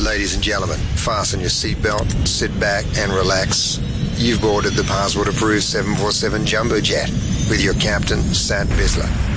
Ladies and gentlemen, fasten your seatbelt, sit back and relax. You've boarded the Passport Approved 747 Jumbo Jet with your captain, Sat Bisler.